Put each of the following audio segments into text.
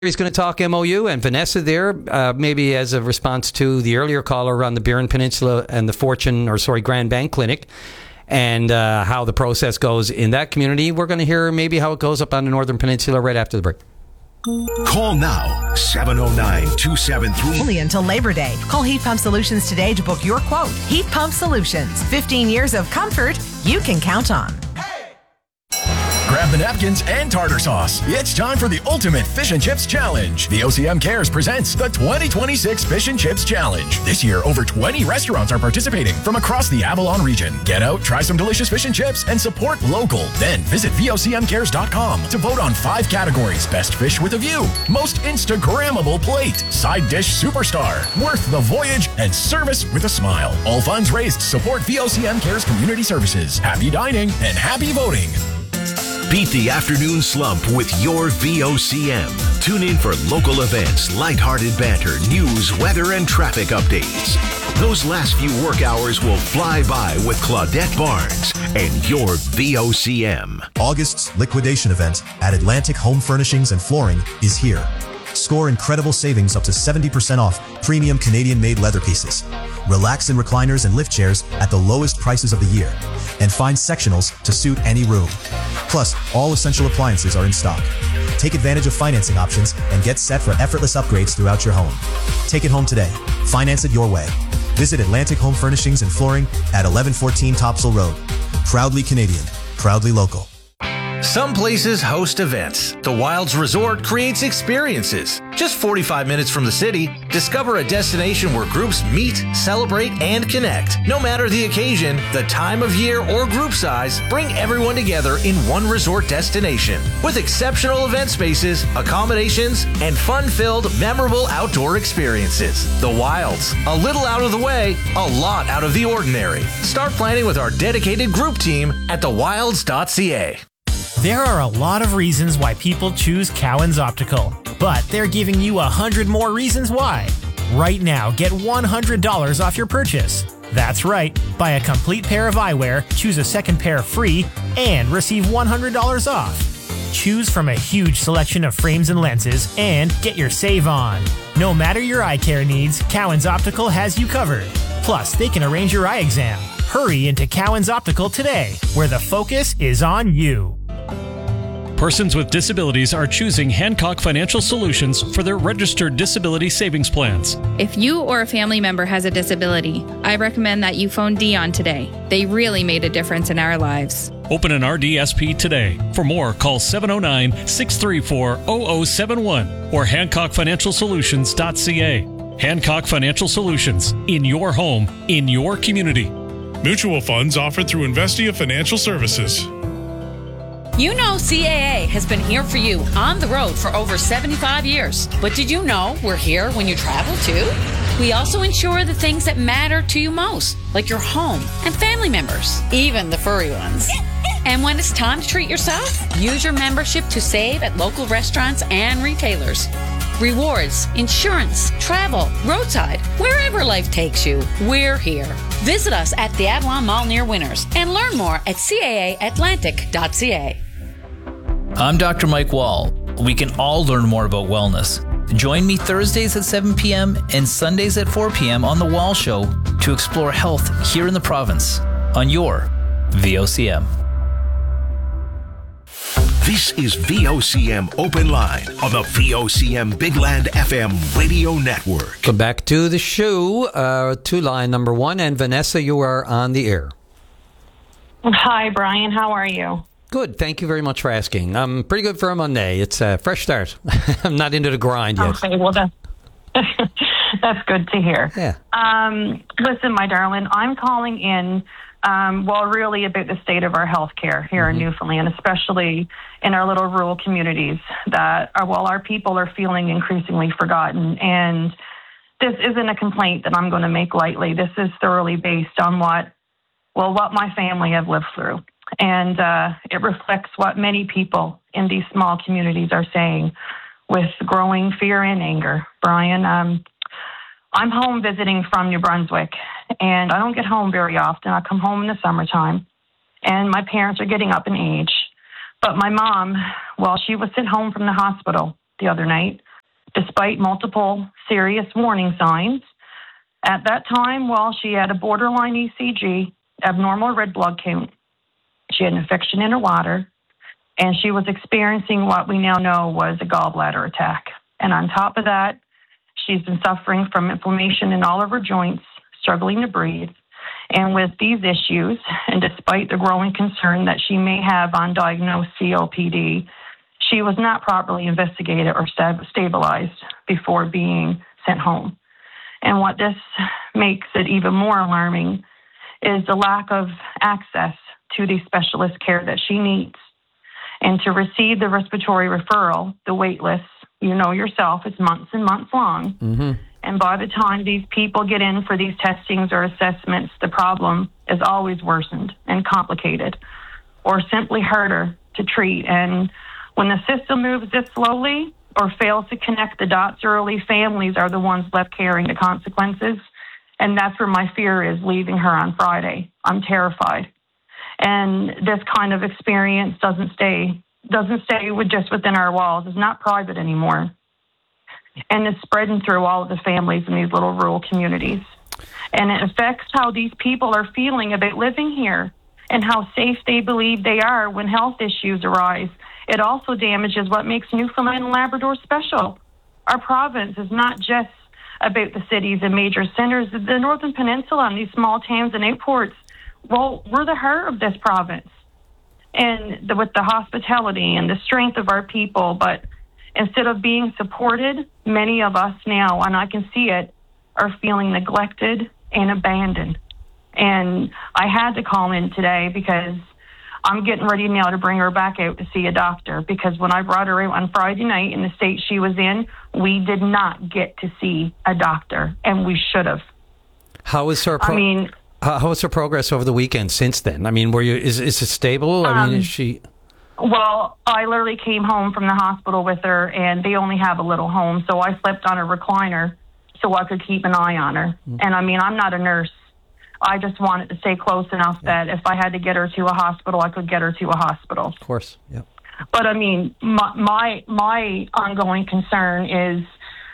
He's going to talk MOU, and Vanessa there, maybe as a response to the earlier caller on the Burin Peninsula and the Grand Bank Clinic, and how the process goes in that community. We're going to hear maybe how it goes up on the Northern Peninsula right after the break. Call now, 709-273. Only until Labor Day. Call Heat Pump Solutions today to book your quote. Heat Pump Solutions, 15 years of comfort you can count on. Grab the napkins and tartar sauce. It's time for the Ultimate Fish and Chips Challenge. The OCM Cares presents the 2026 Fish and Chips Challenge. This year, over 20 restaurants are participating from across the Avalon region. Get out, try some delicious fish and chips, and support local. Then visit VOCMcares.com to vote on 5 categories. Best fish with a view, most Instagrammable plate, side dish superstar, worth the voyage, and service with a smile. All funds raised support VOCM Cares Community Services. Happy dining and happy voting. Beat the afternoon slump with your VOCM. Tune in for local events, lighthearted banter, news, weather, and traffic updates. Those last few work hours will fly by with Claudette Barnes and your VOCM. August's liquidation event at Atlantic Home Furnishings and Flooring is here. Score incredible savings up to 70% off premium Canadian-made leather pieces. Relax in recliners and lift chairs at the lowest prices of the year. And find sectionals to suit any room. Plus, all essential appliances are in stock. Take advantage of financing options and get set for effortless upgrades throughout your home. Take it home today. Finance it your way. Visit Atlantic Home Furnishings and Flooring at 1114 Topsail Road. Proudly Canadian. Proudly local. Some places host events. The Wilds Resort creates experiences. Just 45 minutes from the city, discover a destination where groups meet, celebrate, and connect. No matter the occasion, the time of year, or group size, bring everyone together in one resort destination. With exceptional event spaces, accommodations, and fun-filled, memorable outdoor experiences. The Wilds. A little out of the way, a lot out of the ordinary. Start planning with our dedicated group team at thewilds.ca. There are a lot of reasons why people choose Cowan's Optical, but they're giving you 100 more reasons why. Right now, get $100 off your purchase. That's right, buy a complete pair of eyewear, choose a second pair free, and receive $100 off. Choose from a huge selection of frames and lenses and get your save on. No matter your eye care needs, Cowan's Optical has you covered. Plus, they can arrange your eye exam. Hurry into Cowan's Optical today, where the focus is on you. Persons with disabilities are choosing Hancock Financial Solutions for their registered disability savings plans. If you or a family member has a disability, I recommend that you phone Dion today. They really made a difference in our lives. Open an RDSP today. For more, call 709-634-0071 or HancockFinancialSolutions.ca. Hancock Financial Solutions. In your home, in your community. Mutual funds offered through Investia Financial Services. You know CAA has been here for you on the road for over 75 years. But did you know we're here when you travel too? We also insure the things that matter to you most, like your home and family members, even the furry ones. And when it's time to treat yourself, use your membership to save at local restaurants and retailers. Rewards, insurance, travel, roadside, wherever life takes you, we're here. Visit us at the Avalon Mall near Winners and learn more at caaatlantic.ca. I'm Dr. Mike Wall. We can all learn more about wellness. Join me Thursdays at 7 p.m. and Sundays at 4 p.m. on The Wall Show to explore health here in the province on your VOCM. This is VOCM Open Line on the VOCM Big Land FM radio network. Come back to the show, to line number 1. And Vanessa, you are on the air. Hi, Brian. How are you? Good. Thank you very much for asking. I'm pretty good for a Monday. It's a fresh start. I'm not into the grind yet. Okay, well, that's good to hear. Yeah. Listen, my darling, I'm calling in, really about the state of our healthcare here in Newfoundland, especially in our little rural communities that our people are feeling increasingly forgotten. And this isn't a complaint that I'm going to make lightly. This is thoroughly based on what my family have lived through. And it reflects what many people in these small communities are saying with growing fear and anger. Brian, I'm home visiting from New Brunswick, and I don't get home very often. I come home in the summertime, and my parents are getting up in age. But my mom, she was sent home from the hospital the other night despite multiple serious warning signs. At that time, she had a borderline ECG, abnormal red blood count. She had an infection in her water, and she was experiencing what we now know was a gallbladder attack. And on top of that, she's been suffering from inflammation in all of her joints, struggling to breathe. And with these issues, and despite the growing concern that she may have undiagnosed COPD, she was not properly investigated or stabilized before being sent home. And what this makes it even more alarming is the lack of access to the specialist care that she needs. And to receive the respiratory referral, the wait list, you know yourself, it's months and months long. Mm-hmm. And by the time these people get in for these testings or assessments, the problem is always worsened and complicated, or simply harder to treat. And when the system moves this slowly or fails to connect the dots early, families are the ones left carrying the consequences. And that's where my fear is, leaving her on Friday. I'm terrified. And this kind of experience doesn't stay within our walls. It's not private anymore. And it's spreading through all of the families in these little rural communities. And it affects how these people are feeling about living here and how safe they believe they are when health issues arise. It also damages what makes Newfoundland and Labrador special. Our province is not just about the cities and major centers. The Northern Peninsula and these small towns and outports, well, we're the heart of this province. And with the hospitality and the strength of our people, but instead of being supported, many of us now, and I can see it, are feeling neglected and abandoned. And I had to call in today because I'm getting ready now to bring her back out to see a doctor, because when I brought her out on Friday night in the state she was in, we did not get to see a doctor, and we should have. How is her progress over the weekend since then? I mean, is it stable? Is she... Well, I literally came home from the hospital with her, and they only have a little home, so I slept on a recliner so I could keep an eye on her. And I'm not a nurse. I just wanted to stay close enough that if I had to get her to a hospital, I could get her to a hospital. Of course, yeah. But my ongoing concern is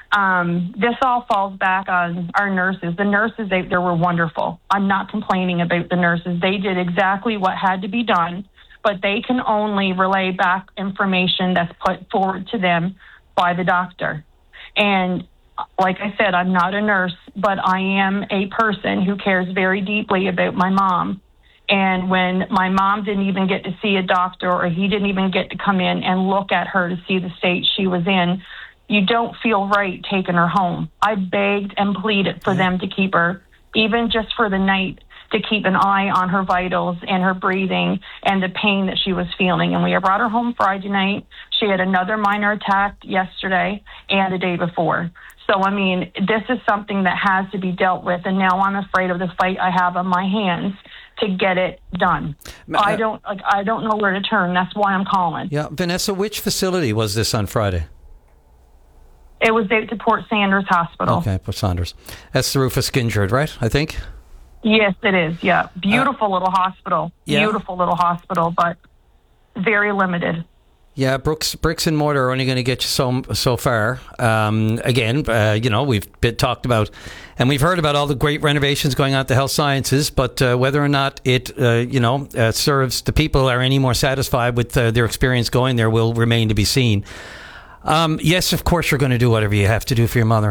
this all falls back on our nurses. The nurses out there were wonderful. I'm not complaining about the nurses. They did exactly what had to be done, but they can only relay back information that's put forward to them by the doctor. And like I said, I'm not a nurse, but I am a person who cares very deeply about my mom. And when my mom didn't even get to see a doctor, or he didn't even get to come in and look at her to see the state she was in, you don't feel right taking her home. I begged and pleaded for them to keep her, even just for the night, to keep an eye on her vitals and her breathing and the pain that she was feeling. And we brought her home Friday night. She had another minor attack yesterday and the day before. So, this is something that has to be dealt with. And now I'm afraid of the fight I have on my hands to get it done. I don't know where to turn. That's why I'm calling. Yeah. Vanessa, which facility was this on Friday? It was out to Port Sanders Hospital. Okay, Port Sanders. That's the Rufus Skindred, right? I think? Yes, it is. Yeah. Beautiful little hospital. Yeah. Beautiful little hospital, but very limited. Bricks and mortar are only going to get you so far. We've talked about, and we've heard about all the great renovations going on at the health sciences, but whether or not it, serves the people are any more satisfied with their experience going there will remain to be seen. Yes, of course, you're going to do whatever you have to do for your mother.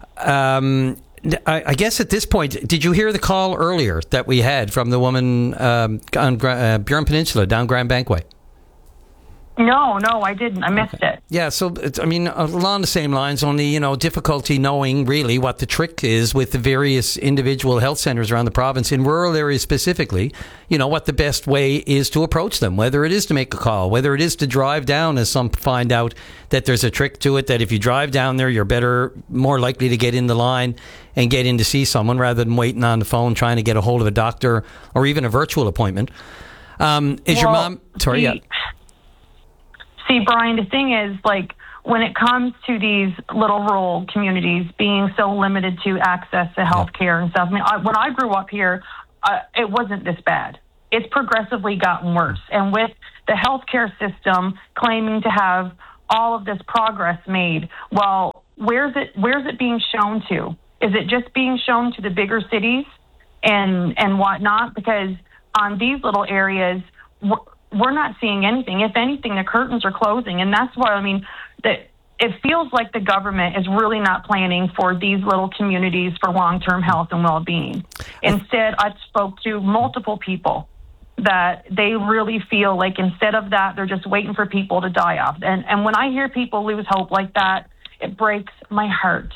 I guess at this point, did you hear the call earlier that we had from the woman on Burin Peninsula down Grand Bankway? No, I didn't. I missed it. Yeah, so, along the same lines, only, difficulty knowing really what the trick is with the various individual health centers around the province, in rural areas specifically, what the best way is to approach them, whether it is to make a call, whether it is to drive down, as some find out that there's a trick to it, that if you drive down there, you're more likely to get in the line and get in to see someone rather than waiting on the phone trying to get a hold of a doctor or even a virtual appointment. Your mom... Sorry, yeah. See, Brian, the thing is, when it comes to these little rural communities being so limited to access to health care and stuff, when I grew up here, it wasn't this bad. It's progressively gotten worse. And with the healthcare system claiming to have all of this progress made, well, where's it being shown to? Is it just being shown to the bigger cities and whatnot? Because on these little areas, we're not seeing anything. If anything, the curtains are closing. And that's why, it feels like the government is really not planning for these little communities for long-term health and well-being. Instead, I spoke to multiple people that they really feel like instead of that, they're just waiting for people to die off. And when I hear people lose hope like that, it breaks my heart.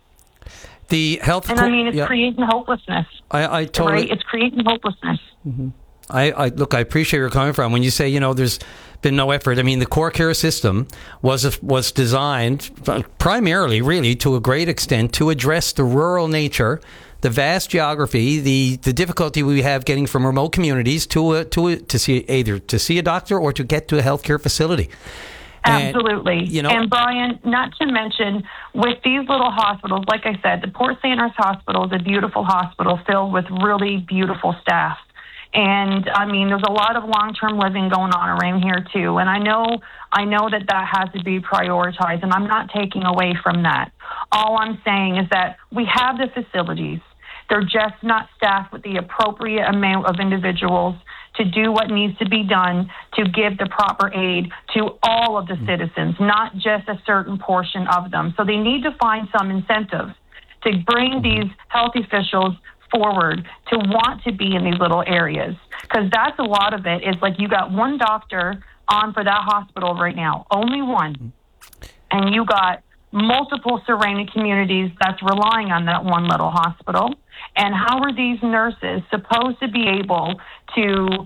The health, it's creating hopelessness. I totally. Right? It's creating hopelessness. Mm-hmm. I appreciate where you're coming from when you say, there's been no effort. I mean, the core care system was designed primarily, really, to a great extent, to address the rural nature, the vast geography, the difficulty we have getting from remote communities to see a doctor or to get to a healthcare facility. Absolutely. And Brian, not to mention, with these little hospitals, like I said, the Port St. Arts Hospital is a beautiful hospital filled with really beautiful staff. And there's a lot of long-term living going on around here too. And I know that has to be prioritized, and I'm not taking away from that. All I'm saying is that we have the facilities. They're just not staffed with the appropriate amount of individuals to do what needs to be done to give the proper aid to all of the citizens, not just a certain portion of them. So they need to find some incentive to bring these health officials forward to want to be in these little areas, because that's a lot of it. Is like you got one doctor on for that hospital right now, only one, and you got multiple surrounding communities that's relying on that one little hospital. And how are these nurses supposed to be able to,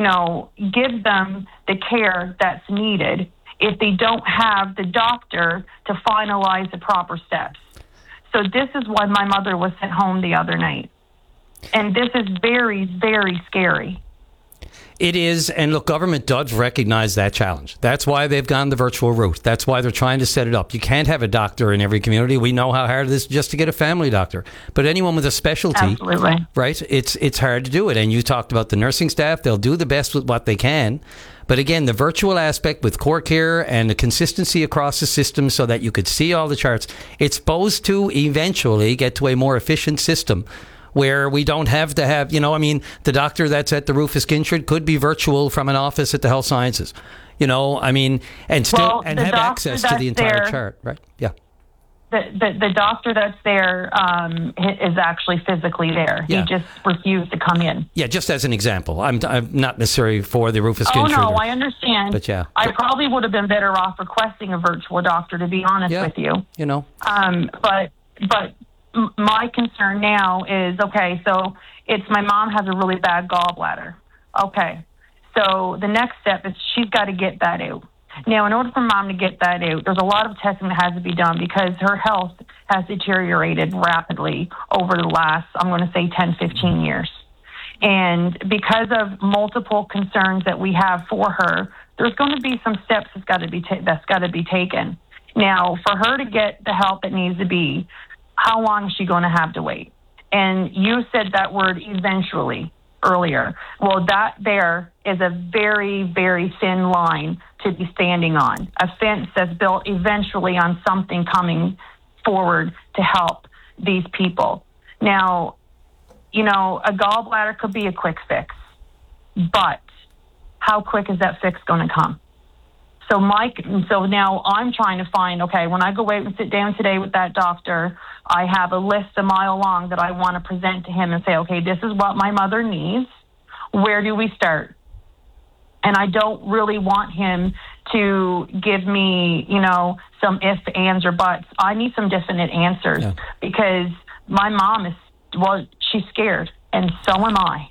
give them the care that's needed if they don't have the doctor to finalize the proper steps? So this is why my mother was sent home the other night. And this is very, very scary. It is, and look, government does recognize that challenge. That's why they've gone the virtual route. That's why they're trying to set it up. You can't have a doctor in every community. We know how hard it is just to get a family doctor. But anyone with a specialty, absolutely, right? It's hard to do it. And you talked about the nursing staff. They'll do the best with what they can. But again, the virtual aspect with core care and the consistency across the system so that you could see all the charts, it's supposed to eventually get to a more efficient system where we don't have to have, the doctor that's at the Rufus Kinshrid could be virtual from an office at the Health Sciences, and have access to the entire chart, right? Yeah. The doctor that's there is actually physically there. Yeah. He just refused to come in. Yeah, just as an example. I'm not necessarily for the Rufus Kinshrid. Oh, no, I understand. But yeah. I probably would have been better off requesting a virtual doctor, to be honest with you. But my concern now is, okay, so it's my mom has a really bad gallbladder. Okay, so the next step is she's got to get that out. Now, in order for mom to get that out, there's a lot of testing that has to be done because her health has deteriorated rapidly over the last, I'm going to say 10, 15 years. And because of multiple concerns that we have for her, there's going to be some steps that's got to be taken. Now, for her to get the help that needs to be, how long is she going to have to wait? And you said that word eventually earlier. Well, that there is a very, very thin line to be standing on. A fence that's built eventually on something coming forward to help these people. Now, a gallbladder could be a quick fix, but how quick is that fix going to come? So now I'm trying to find, okay, when I go out and sit down today with that doctor, I have a list a mile long that I want to present to him and say, okay, this is what my mother needs. Where do we start? And I don't really want him to give me, some ifs, ands, or buts. I need some definite answers because my mom she's scared, and so am I.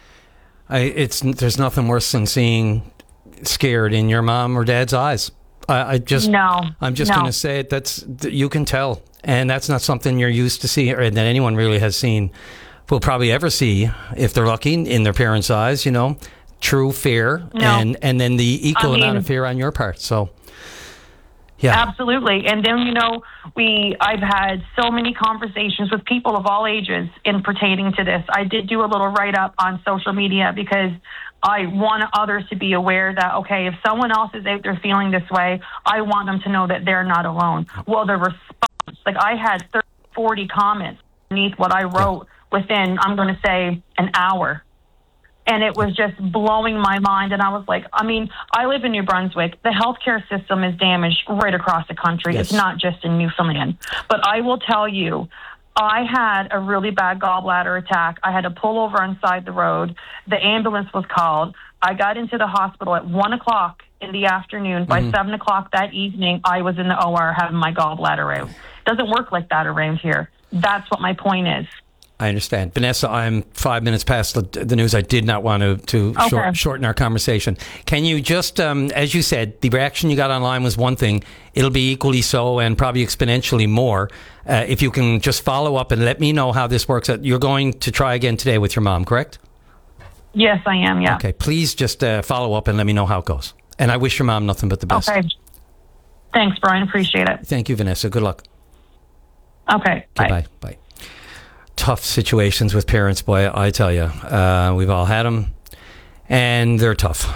There's nothing worse than seeing scared in your mom or dad's eyes. I'm just going to say it. You can tell, and that's not something you're used to seeing, or that anyone really has seen, will probably ever see if they're lucky in their parents' eyes. True fear, and then the equal amount of fear on your part. So, yeah, absolutely. And then I've had so many conversations with people of all ages in pertaining to this. I did do a little write-up on social media because I want others to be aware that, okay, if someone else is out there feeling this way, I want them to know that they're not alone. Well, the response Like, I had 30, 40 comments beneath what I wrote within, I'm going to say, an hour. And it was just blowing my mind. And I was like, I mean, I live in New Brunswick. The healthcare system is damaged right across the country. Yes. It's not just in Newfoundland. But I will tell you, I had a really bad gallbladder attack. I had to pull over on side the road. The ambulance was called. I got into the hospital at 1 o'clock in the afternoon. By 7 o'clock that evening, I was in the OR having my gallbladder out. It doesn't work like that around here. That's what my point is. I understand. Vanessa, I'm 5 minutes past the news. I did not want to shorten our conversation. Can you just, as you said, the reaction you got online was one thing. It'll be equally so and probably exponentially more. If you can just follow up and let me know how this works. You're going to try again today with your mom, correct? Yes, I am, yeah. Okay, please just follow up and let me know how it goes. And I wish your mom nothing but the best. Okay. Thanks, Brian. Appreciate it. Thank you, Vanessa. Good luck. Okay, bye. Bye. Tough situations with parents, boy, I tell you. We've all had them, and they're tough.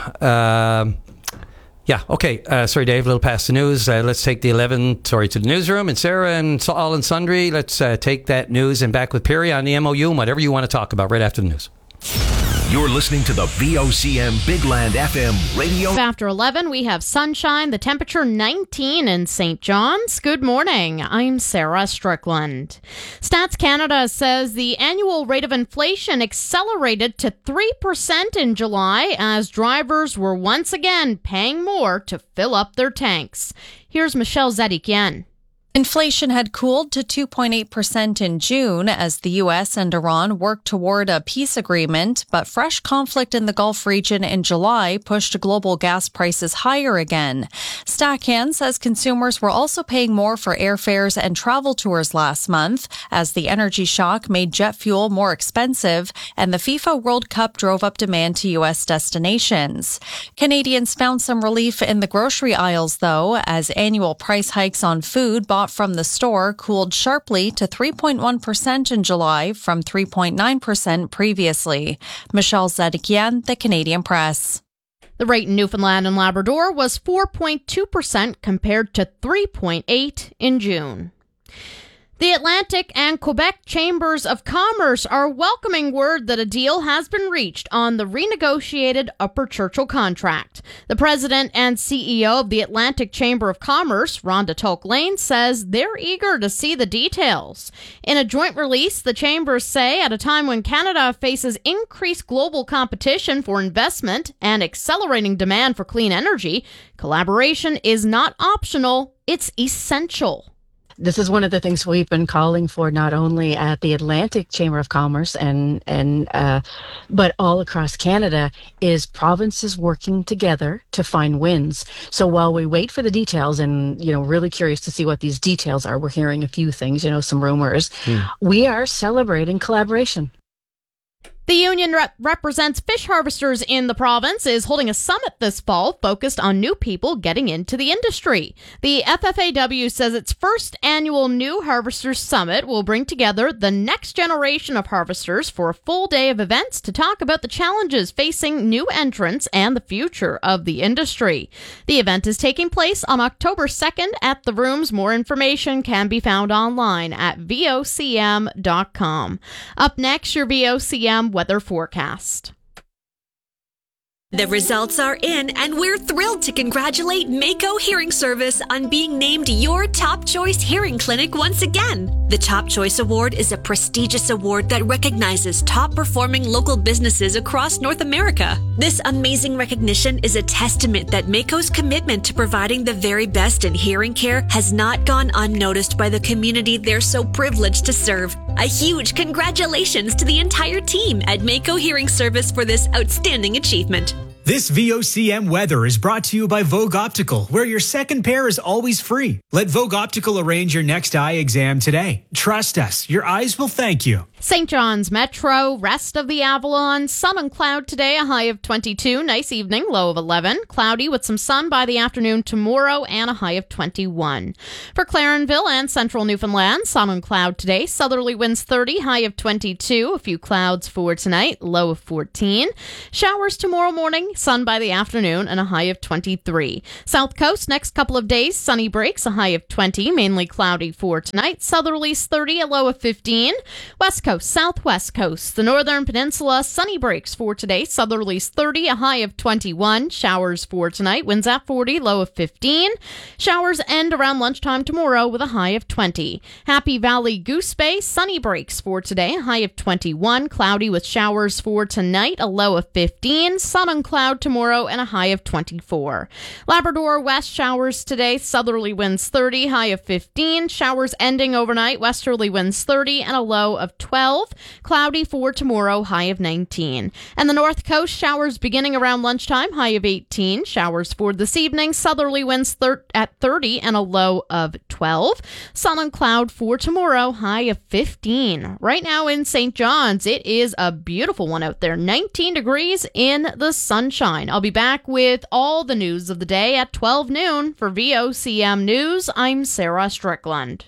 Okay. Sorry, Dave, a little past the news. Let's take the 11, to the newsroom. And Sarah and all and sundry, let's take that news and back with Perry on the MOU and whatever you want to talk about right after the news. You're listening to the VOCM Big Land FM radio. After 11, we have sunshine, the temperature 19 in St. John's. Good morning. I'm Sarah Strickland. Stats Canada says the annual rate of inflation accelerated to 3% in July as drivers were once again paying more to fill up their tanks. Here's Michelle Zadikian. Inflation had cooled to 2.8% in June as the U.S. and Iran worked toward a peace agreement, but fresh conflict in the Gulf region in July pushed global gas prices higher again. Stacan says consumers were also paying more for airfares and travel tours last month as the energy shock made jet fuel more expensive and the FIFA World Cup drove up demand to U.S. destinations. Canadians found some relief in the grocery aisles, though, as annual price hikes on food bought from the store cooled sharply to 3.1% in July from 3.9% previously. Michelle Zadikian, The Canadian Press. The rate in Newfoundland and Labrador was 4.2% compared to 3.8% in June. The Atlantic and Quebec Chambers of Commerce are welcoming word that a deal has been reached on the renegotiated Upper Churchill contract. The president and CEO of the Atlantic Chamber of Commerce, Rhonda Toke-Lane, says they're eager to see the details. In a joint release, the chambers say at a time when Canada faces increased global competition for investment and accelerating demand for clean energy, collaboration is not optional, it's essential. This is one of the things we've been calling for, not only at the Atlantic Chamber of Commerce but all across Canada, is provinces working together to find wins. So while we wait for the details and, really curious to see what these details are, we're hearing a few things, some rumors. We are celebrating collaboration. The union represents fish harvesters in the province is holding a summit this fall focused on new people getting into the industry. The FFAW says its first annual New Harvesters Summit will bring together the next generation of harvesters for a full day of events to talk about the challenges facing new entrants and the future of the industry. The event is taking place on October 2nd at the Rooms. More information can be found online at vocm.com. Up next, your VOCM weather forecast. The results are in, and we're thrilled to congratulate Mako Hearing Service on being named your Top Choice Hearing Clinic once again. The Top Choice Award is a prestigious award that recognizes top-performing local businesses across North America. This amazing recognition is a testament that Mako's commitment to providing the very best in hearing care has not gone unnoticed by the community they're so privileged to serve. A huge congratulations to the entire team at Mako Hearing Service for this outstanding achievement. This VOCM weather is brought to you by Vogue Optical, where your second pair is always free. Let Vogue Optical arrange your next eye exam today. Trust us, your eyes will thank you. St. John's Metro, rest of the Avalon, sun and cloud today, a high of 22. Nice evening, low of 11. Cloudy with some sun by the afternoon tomorrow and a high of 21. For Clarenville and central Newfoundland, sun and cloud today, southerly winds 30, high of 22. A few clouds for tonight, low of 14. Showers tomorrow morning, sun by the afternoon and a high of 23. South Coast, next couple of days, sunny breaks, a high of 20. Mainly cloudy for tonight, southerlies 30, a low of 15. West Coast, southwest coast, the northern peninsula, sunny breaks for today, southerlies 30, a high of 21. Showers for tonight, winds at 40, low of 15. Showers end around lunchtime tomorrow with a high of 20. Happy Valley, Goose Bay, sunny breaks for today, a high of 21. Cloudy with showers for tonight, a low of 15. Sun and cloud tomorrow and a high of 24. Labrador, west showers today, southerly winds 30, high of 15. Showers ending overnight, westerly winds 30 and a low of 12. Cloudy for tomorrow, high of 19. And the North Coast, showers beginning around lunchtime, high of 18. Showers for this evening, southerly winds at 30 and a low of 12. Sun and cloud for tomorrow, high of 15. Right now in St. John's, it is a beautiful one out there, 19 degrees in the sunshine. I'll be back with all the news of the day at 12 noon. For VOCM News, I'm Sarah Strickland.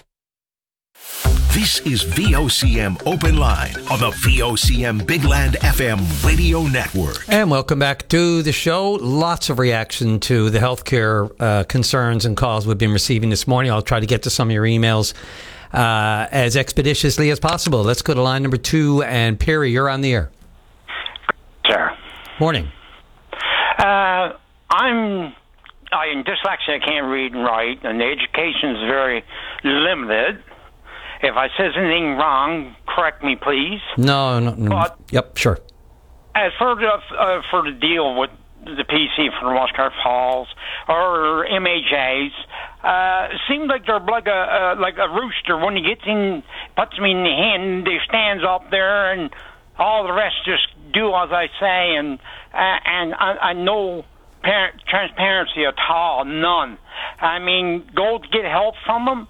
This is VOCM Open Line on the VOCM Big Land FM radio network. And welcome back to the show. Lots of reaction to the healthcare concerns and calls we've been receiving this morning. I'll try to get to some of your emails as expeditiously as possible. Let's go to line number 2. And Perry, you're on the air. Sir. Morning. I'm dyslexic. I can't read and write, and the education's very limited. If I says anything wrong, correct me, please. No. But yep, sure. As for the deal with the PC for the Washcard Falls or MHAs, seems like they're like a rooster. When he gets in, puts me in the hen, they stands up there, and all the rest just do as I say, and I know transparency at all, none. I mean, go to get help from them.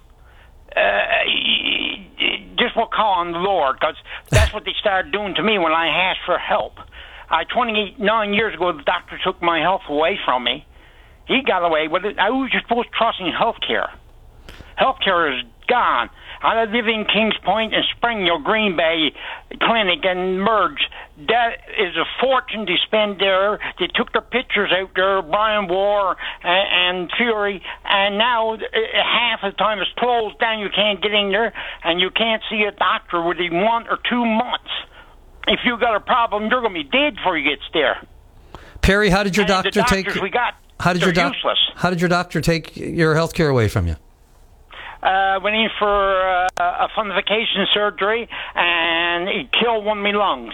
Just will call on the Lord, because that's what they started doing to me when I asked for help. 29 years ago, the doctor took my health away from me. He got away with it. I was just supposed to trust in healthcare. Healthcare is gone. I live in Kings Point and Springdale, Green Bay Clinic, and Merge. That is a fortune to spend there. They took their pictures out there, Brian War and Fury, and now half the time it's closed down. You can't get in there, and you can't see a doctor within 1 or 2 months. If you got a problem, you're going to be dead before you get there. Perry, how did your doctor take? We got, how did useless. How did your doctor take your health care away from you? Went in for a fundification surgery, and he killed one of my lungs.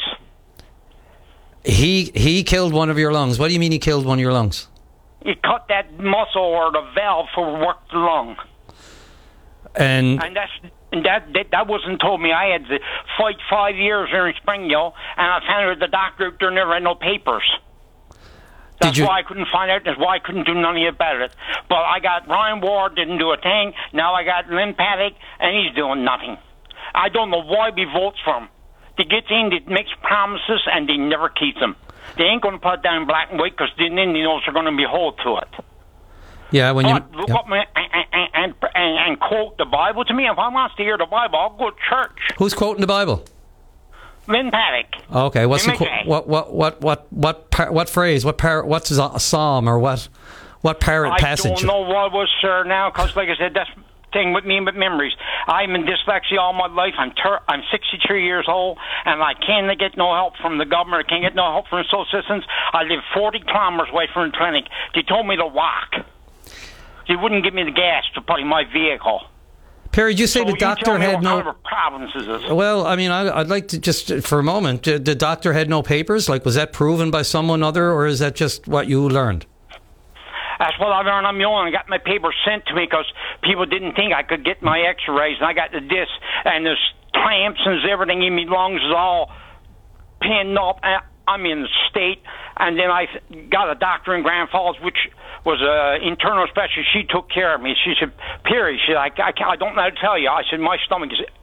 He killed one of your lungs. What do you mean he killed one of your lungs? He cut that muscle or the valve for work the lung. And that wasn't told me. I had to fight 5 years here in Springdale, and I found out the doctor out there never had no papers. That's why I couldn't find out. That's why I couldn't do nothing about it. But I got Ryan Ward, didn't do a thing. Now I got Lynn Paddock, and he's doing nothing. I don't know why we vote for him. They get in, they make promises, and they never keep them. They ain't going to put it down in black and white, because then they know they're going to be held to it. Yeah, when but look up and quote the Bible to me. If I want to hear the Bible, I'll go to church. Who's quoting the Bible? Lynn Paddock. Okay, what's the what phrase? What's a psalm or what parrot passage? I don't know what was, sir, now, because like I said, that's the thing with me with memories. I'm in dyslexia all my life. I'm 63 years old, and I can't get no help from the government. I can't get no help from social assistance. I live 40 kilometers away from the clinic. They told me to walk. They wouldn't give me the gas to put in my vehicle. Perry, did you say the doctor had no problems? Is this? Well, I mean, I'd like to just for a moment. The doctor had no papers. Like, was that proven by someone other, or is that just what you learned? That's what I learned on my own. I got my papers sent to me because people didn't think I could get my X-rays, and I got the disc and the clamps and everything in my lungs is all pinned up. I'm in the state, and then I got a doctor in Grand Falls, which was an internal specialist. She took care of me. She said, Perry, I don't know how to tell you. I said, my stomach is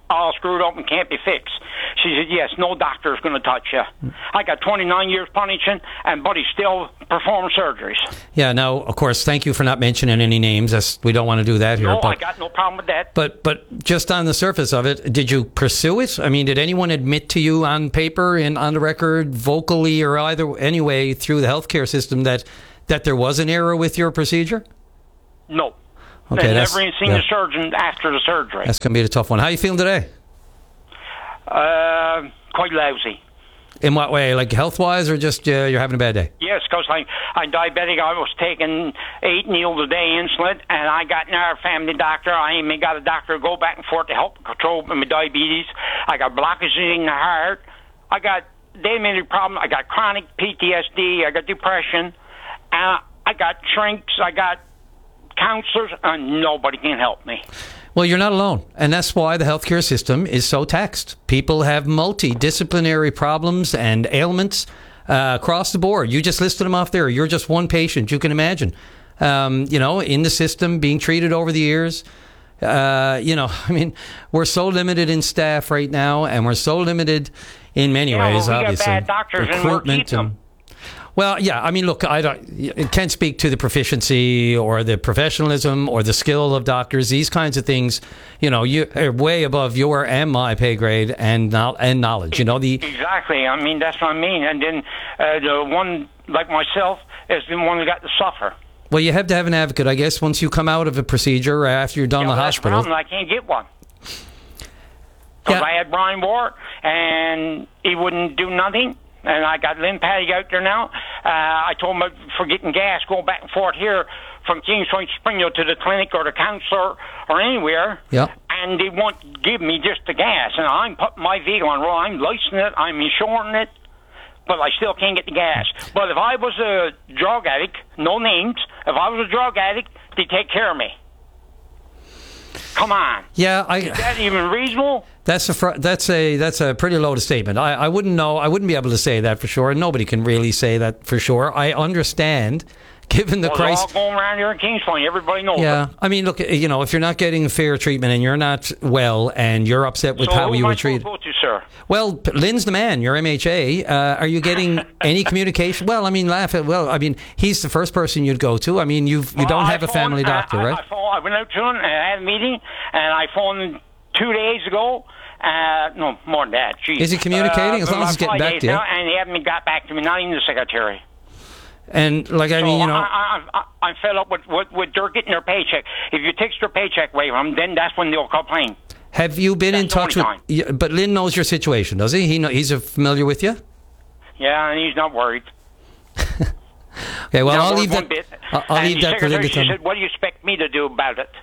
all screwed up and can't be fixed. She said, yes, no doctor is going to touch you. I got 29 years punishing, and Buddy still performs surgeries. Yeah, now, of course, thank you for not mentioning any names. We don't want to do that here. No, I got no problem with that. But just on the surface of it, did you pursue it? I mean, did anyone admit to you on paper and on the record, vocally or either anyway through the healthcare system that there was an error with your procedure? No. Okay, I never even seen the surgeon after the surgery. That's going to be the tough one. How are you feeling today? Quite lousy. In what way? Like health-wise or just you're having a bad day? Yes, because I'm diabetic. I was taking 8 needles a day insulin, and I got in our family doctor. I even got a doctor to go back and forth to help control my diabetes. I got blockages in the heart. They made a problem. I got chronic PTSD. I got depression. I got shrinks. I got counselors, and nobody can help me. Well, you're not alone, and that's why the healthcare system is so taxed. People have multidisciplinary problems and ailments across the board. You just listed them off there. You're just one patient. You can imagine, in the system being treated over the years. I mean, we're so limited in staff right now, and we're so limited in many ways. We obviously, got bad doctors, and we'll keep them. Well, yeah, I mean, look, I can't speak to the proficiency or the professionalism or the skill of doctors. These kinds of things, you are way above your and my pay grade and knowledge. Exactly. I mean, that's what I mean. And then the one like myself is the one who got to suffer. Well, you have to have an advocate, I guess, once you come out of a procedure after you're done in the hospital. I can't get one. Because I had Brian Ward, and he wouldn't do nothing. And I got Lynn Patty out there now. I told him for getting gas, going back and forth here from Kings Point Springfield to the clinic or the counselor or anywhere. Yep. And they won't give me just the gas. And I'm putting my vehicle on roll. I'm licensing it. I'm insuring it. But I still can't get the gas. But if I was a drug addict, no names, if I was a drug addict, they'd take care of me. Come on. Yeah, is that even reasonable? That's a pretty loaded statement. I wouldn't know. I wouldn't be able to say that for sure. And nobody can really say that for sure. I understand, given the crisis. It's all going around here in Kings Point. Everybody knows. Yeah, I mean, look, if you're not getting fair treatment and you're not well and you're upset with how you were treated. So who am I supposed to go to, sir? Well, Lynn's the man. Your MHA. Are you getting any communication? Well, I mean, he's the first person you'd go to. I mean, you don't have a family doctor, right? I went out to him and I had a meeting, and I phoned 2 days ago. No, more than that. Jeez. Is he communicating? As long as he's getting back to you. And he hasn't got back to me, not even the secretary. And, I'm fed up with Dirk getting their paycheck. If you take their paycheck away from them, then that's when they'll complain. Have you been in touch with... But Lynn knows your situation, does he? He's familiar with you? Yeah, and he's not worried. Okay, well, I'll leave that... I'll leave that for Lynn to tell me. She said, what do you expect me to do about it?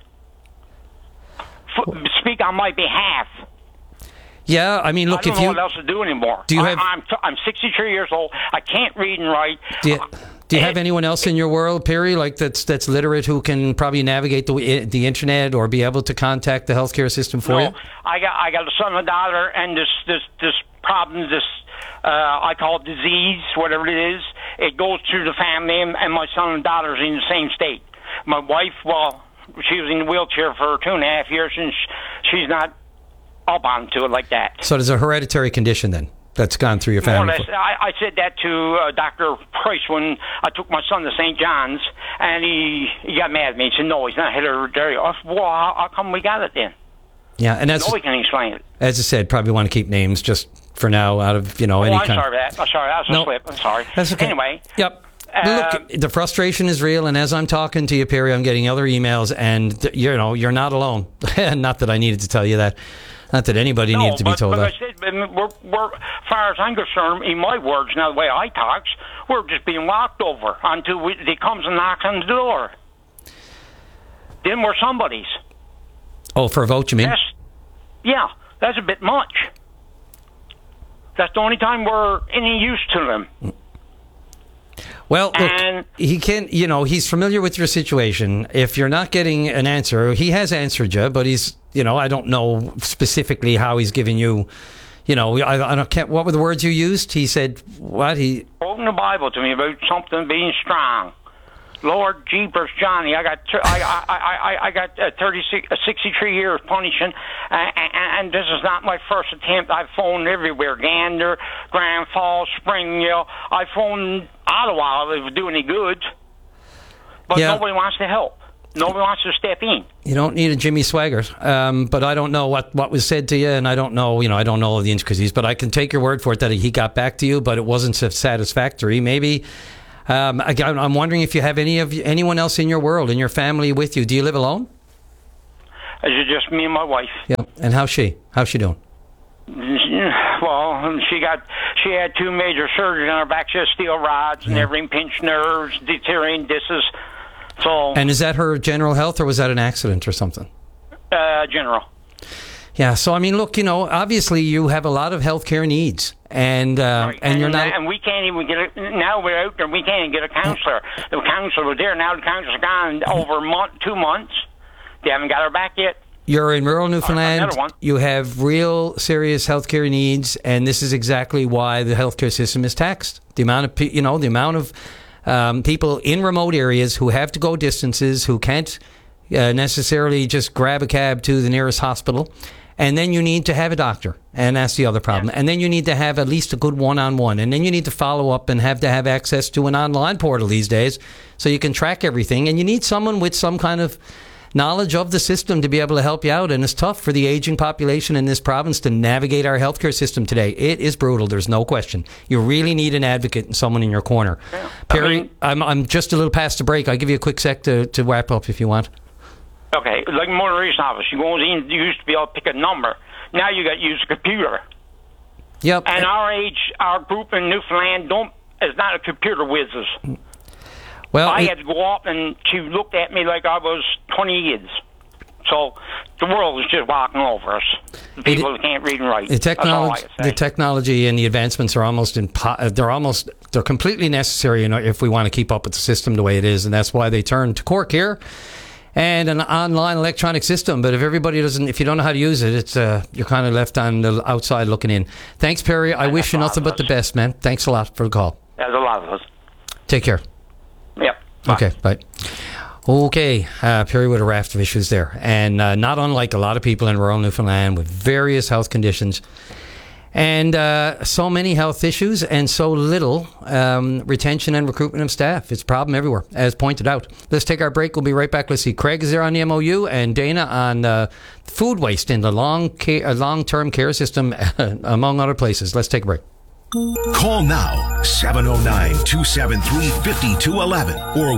Speak on my behalf. Yeah, I mean, look, I don't know what else to do anymore. I'm 63 years old. I can't read and write. Do you have anyone else in your world, Perry, like that's literate who can probably navigate the internet or be able to contact the healthcare system for you? I got a son and a daughter, and this problem, I call it disease, whatever it is. It goes through the family, and my son and daughter's in the same state. My wife, she was in the wheelchair for 2.5 years, and she's not up onto it like that. So there's a hereditary condition then that's gone through your family. More or less. I said that to Dr. Price when I took my son to St. John's, and he got mad at me. He said, no, he's not hereditary. I said, well, how come we got it then? Yeah, and that's... Nobody can explain it. As I said, probably want to keep names just for now out of, any kind. I'm sorry. That was a slip. I'm sorry. That's okay. Anyway. Yep. Look, the frustration is real, and as I'm talking to you, Perry, I'm getting other emails, and you're not alone. Not that I needed to tell you that. Not that anybody needs to be told that. I said, we're, as far as I'm concerned, in my words, now the way I talk, we're just being walked over until they comes and knocks on the door. Then we're somebody's. Oh, for a vote, you mean? That's a bit much. That's the only time we're any use to them. Well, look, he can, he's familiar with your situation. If you're not getting an answer, he has answered you, but he's, I don't know specifically how he's giving you, I can't, what were the words you used? He said, what? He opened the Bible to me about something being strong. Lord Jeepers, Johnny, I got 63 years punishing, and this is not my first attempt. I've phoned everywhere, Gander, Grand Falls, Springdale. I phoned Ottawa if it would do any good, but nobody wants to help. Nobody wants to step in. You don't need a Jimmy Swaggart, but I don't know what was said to you, and I don't know, I don't know the intricacies, but I can take your word for it that he got back to you, but it wasn't satisfactory. Maybe. I'm wondering if you have anyone else in your world, in your family with you. Do you live alone? It's just me and my wife. Yeah. And how's she? How's she doing? Well, she had 2 major surgeries on her back. She has steel rods and everything, pinched nerves, deteriorating discs. So. And is that her general health, or was that an accident or something? General. Yeah. So I mean, look, obviously you have a lot of healthcare needs. And right. and you're not. And we can't even get now we're out there. We can't even get a counselor. The counselor was there. Now the counselor's gone over 2 months. They haven't got her back yet. You're in rural Newfoundland. You have real serious healthcare needs, and this is exactly why the healthcare system is taxed. The amount of people in remote areas who have to go distances, who can't necessarily just grab a cab to the nearest hospital. And then you need to have a doctor, and that's the other problem. And then you need to have at least a good one-on-one, and then you need to follow up and have access to an online portal these days so you can track everything. And you need someone with some kind of knowledge of the system to be able to help you out. And it's tough for the aging population in this province to navigate our healthcare system today. It is brutal. There's no question. You really need an advocate and someone in your corner. Yeah. Perry, I'm just a little past the break. I'll give you a quick sec to wrap up if you want. Okay, like motor racing office, you go in, you used to be able to pick a number. Now you got to use a computer. Yep. And our age, our group in Newfoundland is not a computer whizzes. Well, I had to go up, and she looked at me like I was 20 years. So the world is just walking over us. People that can't read and write. The technology and the advancements are they're completely necessary if we want to keep up with the system the way it is, and that's why they turn to Cork here. And an online electronic system, but if you don't know how to use it, it's you're kind of left on the outside looking in. Thanks, Perry. I wish you nothing but the best, man. Thanks a lot for the call. There's a lot of us. Take care. Yep. Bye. Okay, bye. Okay, Perry with a raft of issues there, and not unlike a lot of people in rural Newfoundland with various health conditions. And so many health issues and so little retention and recruitment of staff. It's a problem everywhere, as pointed out. Let's take our break. We'll be right back. Let's see. Craig is there on the MOU and Dana on food waste in the long-term care system, among other places. Let's take a break. Call now, 709-273-5211 or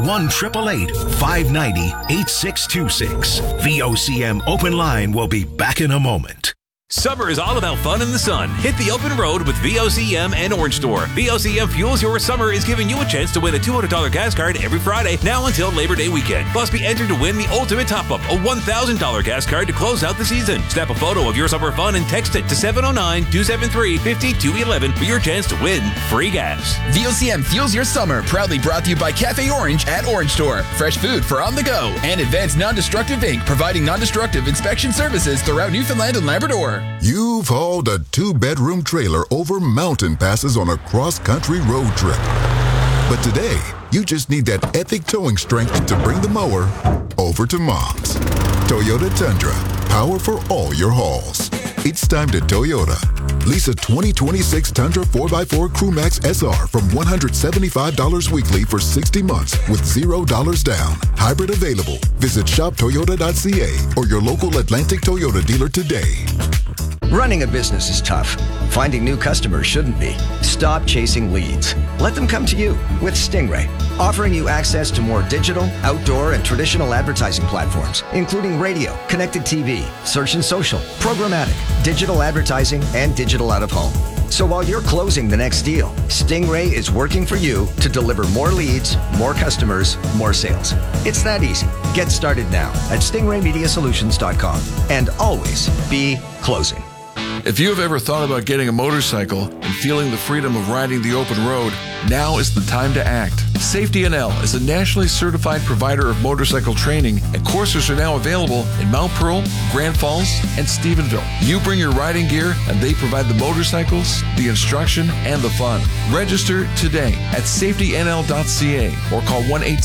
1-888-590-8626. VOCM Open Line will be back in a moment. Summer is all about fun in the sun. Hit the open road with VOCM and Orange Store. VOCM Fuels Your Summer is giving you a chance to win a $200 gas card every Friday, now until Labor Day weekend. Plus, be entered to win the ultimate top-up, a $1,000 gas card to close out the season. Snap a photo of your summer fun and text it to 709-273-5211 for your chance to win free gas. VOCM Fuels Your Summer, proudly brought to you by Cafe Orange at Orange Store. Fresh food for on the go. And Advanced Non-Destructive Inc., providing non-destructive inspection services throughout Newfoundland and Labrador. You've hauled a 2-bedroom trailer over mountain passes on a cross-country road trip. But today, you just need that epic towing strength to bring the mower over to Mom's. Toyota Tundra, power for all your hauls. It's time to Toyota. Lease a 2026 Tundra 4x4 Crewmax SR from $175 weekly for 60 months with $0 down. Hybrid available. Visit shoptoyota.ca or your local Atlantic Toyota dealer today. Running a business is tough. Finding new customers shouldn't be. Stop chasing leads. Let them come to you with Stingray, offering you access to more digital, outdoor, and traditional advertising platforms, including radio, connected TV, search and social, programmatic, digital advertising, and digital out of home. So while you're closing the next deal, Stingray is working for you to deliver more leads, more customers, more sales. It's that easy. Get started now at stingraymediasolutions.com and always be closing. If you have ever thought about getting a motorcycle and feeling the freedom of riding the open road, now is the time to act. Safety NL is a nationally certified provider of motorcycle training, and courses are now available in Mount Pearl, Grand Falls, and Stephenville. You bring your riding gear, and they provide the motorcycles, the instruction, and the fun. Register today at safetynl.ca or call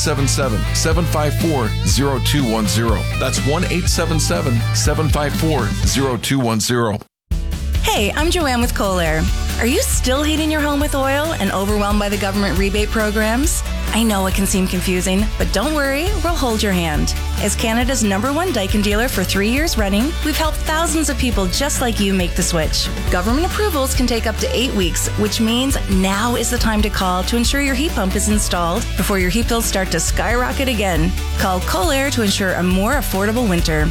1-877-754-0210. That's 1-877-754-0210. Hey, I'm Joanne with Kohler. Are you still heating your home with oil and overwhelmed by the government rebate programs? I know it can seem confusing, but don't worry, we'll hold your hand. As Canada's #1 Daikin dealer for 3 years running, we've helped thousands of people just like you make the switch. Government approvals can take up to 8 weeks, which means now is the time to call to ensure your heat pump is installed before your heat bills start to skyrocket again. Call Kohler to ensure a more affordable winter.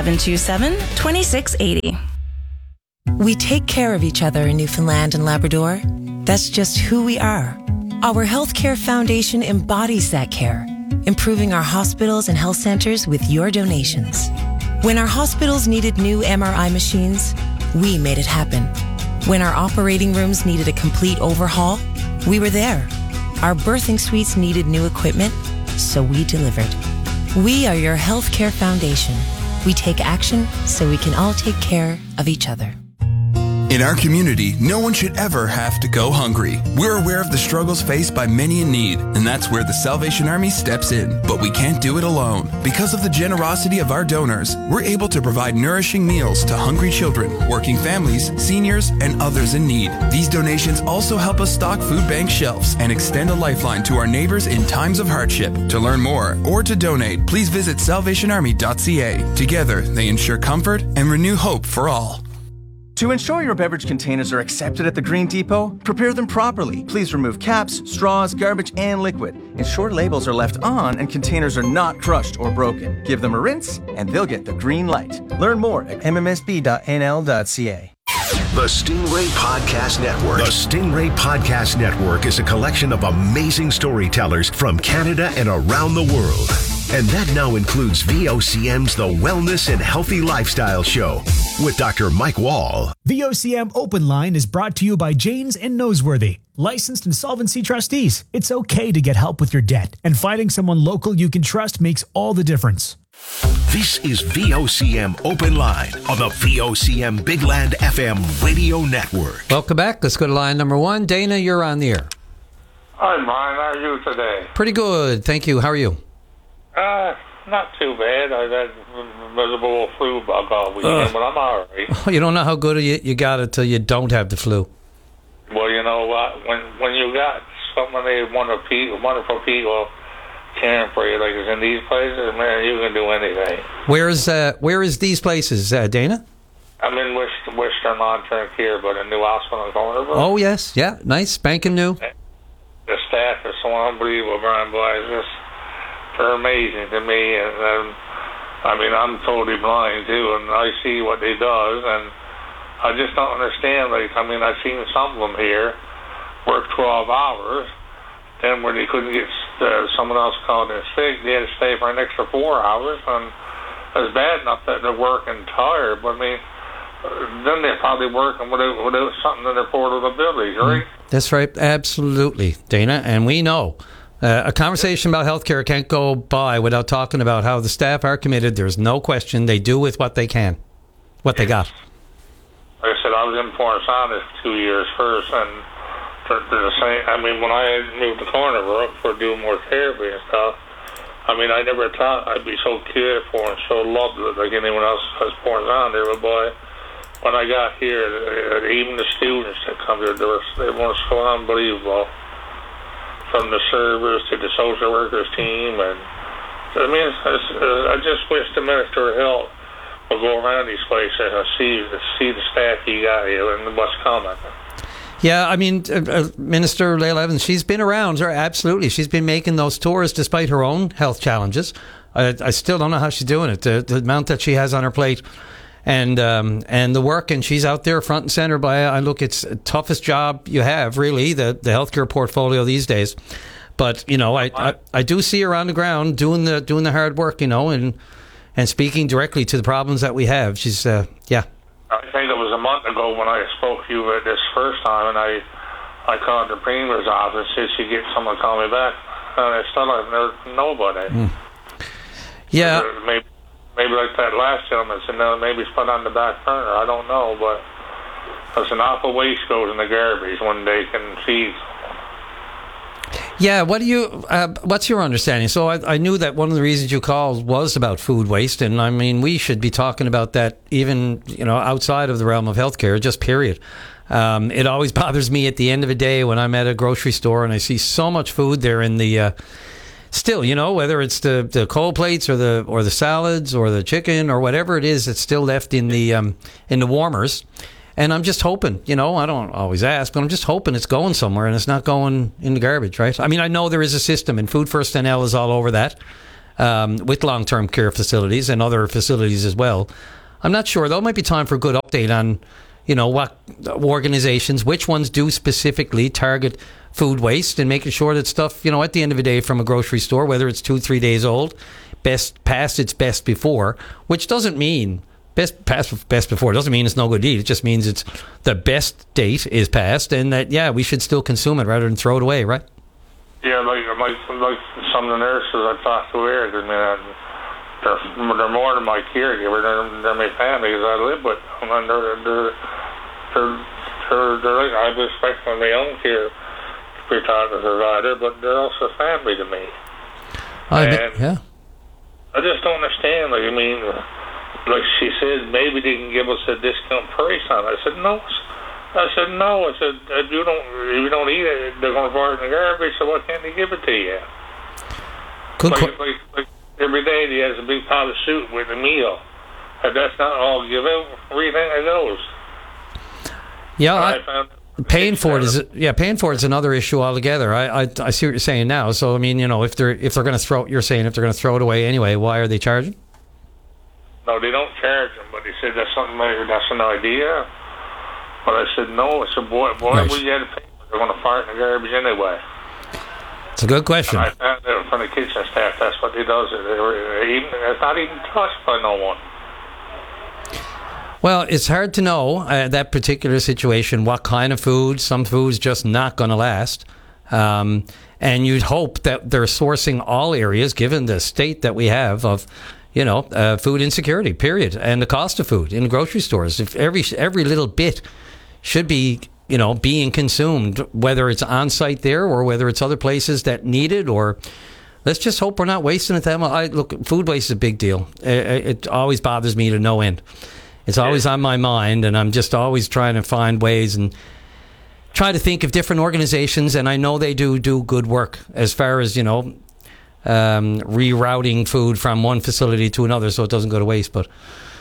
727-2680. We take care of each other in Newfoundland and Labrador. That's just who we are. Our Healthcare Foundation embodies that care, improving our hospitals and health centers with your donations. When our hospitals needed new MRI machines, we made it happen. When our operating rooms needed a complete overhaul, we were there. Our birthing suites needed new equipment, so we delivered. We are your Healthcare Foundation. We take action so we can all take care of each other. In our community, no one should ever have to go hungry. We're aware of the struggles faced by many in need, and that's where the Salvation Army steps in. But we can't do it alone. Because of the generosity of our donors, we're able to provide nourishing meals to hungry children, working families, seniors, and others in need. These donations also help us stock food bank shelves and extend a lifeline to our neighbors in times of hardship. To learn more or to donate, please visit salvationarmy.ca. Together, they ensure comfort and renew hope for all. To ensure your beverage containers are accepted at the Green Depot, prepare them properly. Please remove caps, straws, garbage, and liquid. Ensure labels are left on and containers are not crushed or broken. Give them a rinse and they'll get the green light. Learn more at mmsb.nl.ca. The Stingray Podcast Network. The Stingray Podcast Network is a collection of amazing storytellers from Canada and around the world. And that now includes VOCM's The Wellness and Healthy Lifestyle Show with Dr. Mike Wall. VOCM Open Line is brought to you by Janes and Noseworthy, licensed insolvency trustees. It's okay to get help with your debt, and finding someone local you can trust makes all the difference. This is VOCM Open Line on the VOCM Big Land FM radio network. Welcome back. Let's go to line number 1. Dana, you're on the air. Hi, Brian. How are you today? Pretty good. Thank you. How are you? Not too bad. I've had a miserable flu bug all weekend, but I'm all right. Oh, you don't know how good you got it till you don't have the flu. Well, you know what? When you got so many wonderful people caring for you, like it's in these places, man, you can do anything. Where is these places, Dana? I'm in Western Long-Term Care, but a new hospital in Cornerbrook. Oh, yes. Yeah, nice. Spanking new. The staff is so unbelievable, Brian. Boy, it's just... they're amazing to me, and I mean, I'm totally blind too, and I see what they does, and I just don't understand. Like, I mean, I've seen some of them here work 12 hours, then when they couldn't get someone else called in sick, they had to stay for an extra 4 hours, and it's bad enough that they're working tired, but I mean, then they're probably working without something in their portal abilities, right? That's right, absolutely, Dana, and we know. A conversation about healthcare can't go by without talking about how the staff are committed. There's no question. They do with what they can, what they got. Like I said, I was in Port Saunders 2 years first, and they're the same. I mean, when I moved to Cornerbrook for doing more therapy and stuff, I mean, I never thought I'd be so cared for and so loved like anyone else because Port Saunders. But boy, when I got here, even the students that come here, they were so unbelievable. From the servers to the social workers team, and I mean, I just wish the Minister of Health would go around these places and see the staff he got here and what's coming. Yeah, I mean, Minister Layla Evans, she's been around. Absolutely, she's been making those tours despite her own health challenges. I still don't know how she's doing it. The amount that she has on her plate. And the work, and she's out there front and center. It's the toughest job you have, really, the healthcare portfolio these days. But you know, I do see her on the ground doing the hard work, you know, and speaking directly to the problems that we have. She's yeah. I think it was a month ago when I spoke to you this first time, and I called the Premier's office, said she'd get someone to call me back. And I still have nobody. Yeah. Maybe like that last gentleman said, no, maybe it's put on the back burner. I don't know, but there's an awful waste goes in the garbage when they can see. Yeah, what's your understanding? So I knew that one of the reasons you called was about food waste, and I mean, we should be talking about that even, outside of the realm of healthcare, just period. It always bothers me at the end of the day when I'm at a grocery store and I see so much food there in the, still, whether it's the cold plates or the salads or the chicken or whatever it is that's still left in the warmers. And I'm just hoping, I don't always ask, but I'm just hoping it's going somewhere and it's not going in the garbage, right? I mean, I know there is a system, and Food First NL is all over that, with long-term care facilities and other facilities as well. I'm not sure, though. It might be time for a good update on, what organizations, which ones do specifically target food waste, and making sure that stuff, at the end of the day from a grocery store, whether it's 2-3 days old, past its best before, which doesn't mean best before doesn't mean it's no good to eat. It just means it's the best date is past, and that we should still consume it rather than throw it away, right? Yeah, like some of the nurses I talked to here, I mean, they're more than my caregiver. They're my family because I live with them, and they're I respect my own care provider, but they're also family to me. I just don't understand. Like she said, maybe they can give us a discount price on it. I said no. If you don't eat it, they're going to throw it in the garbage. So why can't they give it to you? Like every day, he has a big pot of soup with a meal. If that's not all give out, where do you think it goes? Yeah, paying for it is another issue altogether. I see what you're saying now. So I mean, if they're going to throw it away anyway, why are they charging? No, they don't charge them, but they said that's an idea. But I said no. I said, boy, right. We had to pay. They're going to fire it in the garbage anyway. It's a good question. And I found out from the kitchen staff that's what they does. It's not even touched by no one. Well, it's hard to know that particular situation. What kind of food? Some food's just not going to last. And you'd hope that they're sourcing all areas, given the state that we have of food insecurity, period, and the cost of food in grocery stores. If every little bit should be, being consumed, whether it's on site there or whether it's other places that need it, or let's just hope we're not wasting it that much. Look, food waste is a big deal. It always bothers me to no end. It's always on my mind, and I'm just always trying to find ways and try to think of different organizations, and I know they do good work as far as, rerouting food from one facility to another so it doesn't go to waste. But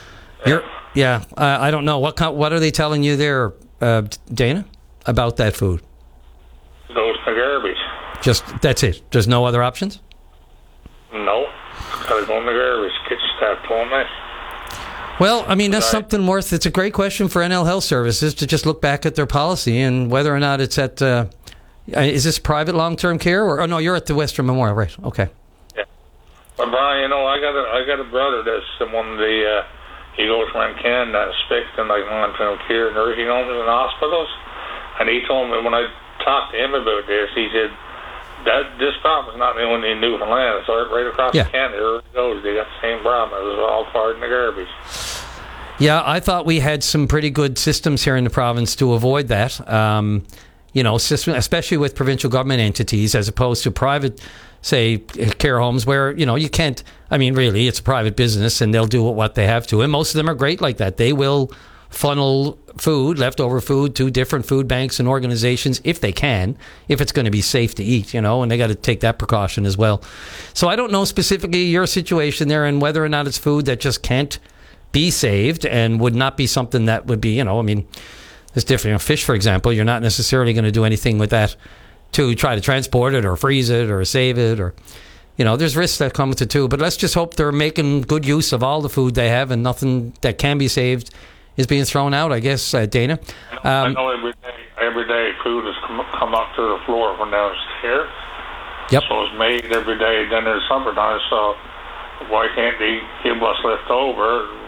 I don't know what are they telling you there, Dana, about that food? Goes to garbage. Just that's it. There's no other options. No, it's got to go in the garbage. Kitchen staff told me. Well, I mean, that's something worth. It's a great question for NL Health Services to just look back at their policy and whether or not it's at. Is this private long-term care or? Oh no, you're at the Western Memorial, right? Okay. Yeah, but Brian, I got a brother that's one of the. He goes around Canada inspecting like long-term care nursing homes and hospitals, and he told me when I talked to him about this, he said that this problem's not only in Newfoundland; it's right across Canada. It goes, they got the same problem. It was all fired in the garbage. Yeah, I thought we had some pretty good systems here in the province to avoid that. Especially with provincial government entities as opposed to private, say, care homes where, you can't, I mean, really, it's a private business and they'll do what they have to. And most of them are great like that. They will funnel food, leftover food, to different food banks and organizations if they can, if it's going to be safe to eat, and they got to take that precaution as well. So I don't know specifically your situation there and whether or not it's food that just can't be saved and would not be something that would be, it's different. Fish, for example, you're not necessarily going to do anything with that to try to transport it or freeze it or save it or, there's risks that come with it too. But let's just hope they're making good use of all the food they have and nothing that can be saved is being thrown out, I guess, Dana. I know every day food has come up to the floor from downstairs. Yep. So it's made every day. Then there's summertime, so why can't they give what's left over to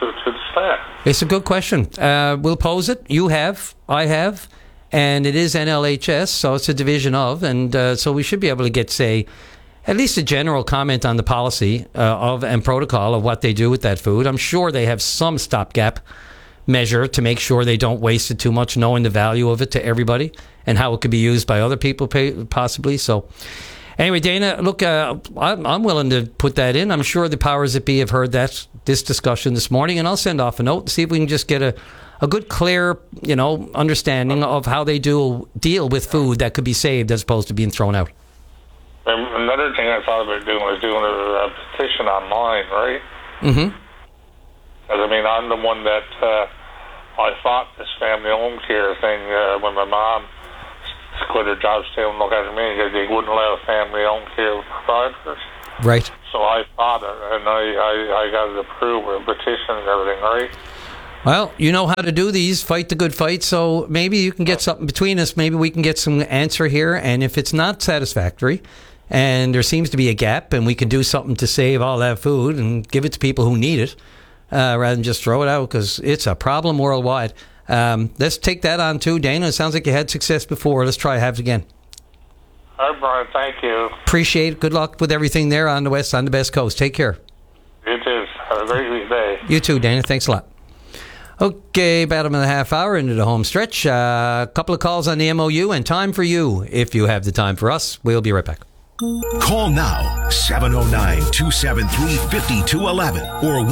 to the staff? It's a good question. We'll pose it. You have, I have, and it is NLHS, so it's a division of, and so we should be able to get, say, at least a general comment on the policy and protocol of what they do with that food. I'm sure they have some stopgap measure to make sure they don't waste it too much, knowing the value of it to everybody and how it could be used by other people possibly. So anyway, Dana, look, I'm willing to put that in. I'm sure the powers that be have heard this discussion this morning, and I'll send off a note and see if we can just get a good, clear, understanding of how they deal with food that could be saved as opposed to being thrown out. And another thing I thought about doing was doing a petition online, right? Mm-hmm. Because, I mean, I'm the one that I fought this family home care thing when my mom quit her job, stay and look after me, because they wouldn't allow family home care providers. Right. So I fought it, and I got it approved with a petition and everything, right? Well, you know how to do these, fight the good fight, so maybe you can get something between us. Maybe we can get some answer here, and if it's not satisfactory, and there seems to be a gap, and we can do something to save all that food and give it to people who need it, rather than just throw it out, because it's a problem worldwide. Let's take that on too, Dana. It sounds like you had success before. Let's try have it again. All right, Brian, thank you. Appreciate it. Good luck with everything there on the Best Coast. Take care. You too. Have a great day. You too, Dana. Thanks a lot. Okay, about a half hour into the home stretch. A couple of calls on the MOU, and time for you. If you have the time for us, we'll be right back. Call now, 709-273-5211 or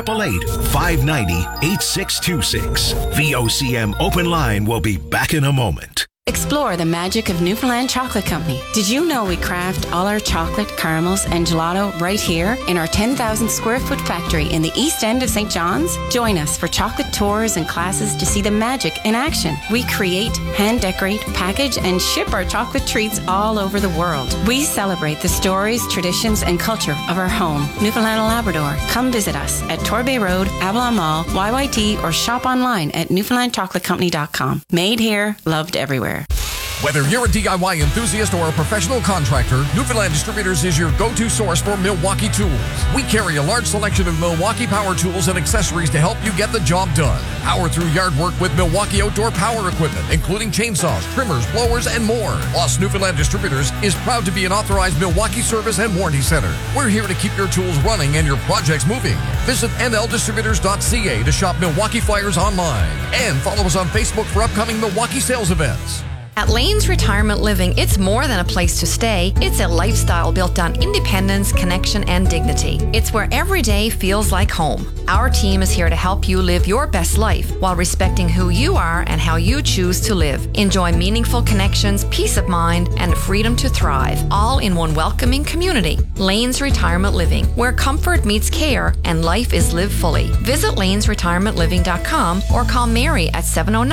1-888-590-8626. VOCM Open Line will be back in a moment. Explore the magic of Newfoundland Chocolate Company. Did you know we craft all our chocolate, caramels, and gelato right here in our 10,000 square foot factory in the east end of St. John's? Join us for chocolate tours and classes to see the magic in action. We create, hand decorate, package, and ship our chocolate treats all over the world. We celebrate the stories, traditions, and culture of our home, Newfoundland and Labrador. Come visit us at Torbay Road, Avalon Mall, YYT, or shop online at newfoundlandchocolatecompany.com. Made here, loved everywhere. Whether you're a DIY enthusiast or a professional contractor, Newfoundland Distributors is your go-to source for Milwaukee tools. We carry a large selection of Milwaukee power tools and accessories to help you get the job done. Power through yard work with Milwaukee outdoor power equipment, including chainsaws, trimmers, blowers, and more. Plus, Newfoundland Distributors is proud to be an authorized Milwaukee service and warranty center. We're here to keep your tools running and your projects moving. Visit nldistributors.ca to shop Milwaukee flyers online. And follow us on Facebook for upcoming Milwaukee sales events. At Lanes Retirement Living, it's more than a place to stay. It's a lifestyle built on independence, connection, and dignity. It's where every day feels like home. Our team is here to help you live your best life while respecting who you are and how you choose to live. Enjoy meaningful connections, peace of mind, and the freedom to thrive, all in one welcoming community. Lanes Retirement Living, where comfort meets care and life is lived fully. Visit lanesretirementliving.com or call Mary at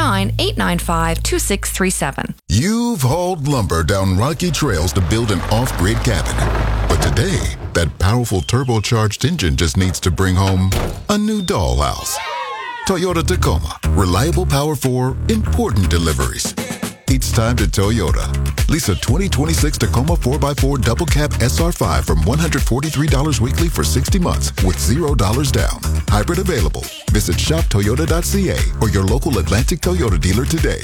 709-895-2637. You've hauled lumber down rocky trails to build an off-grid cabin. But today, that powerful turbocharged engine just needs to bring home a new dollhouse. Toyota Tacoma. Reliable power for important deliveries. It's time to Toyota. Lease a 2026 Tacoma 4x4 double cab SR5 from $143 weekly for 60 months with $0 down. Hybrid available. Visit shoptoyota.ca or your local Atlantic Toyota dealer today.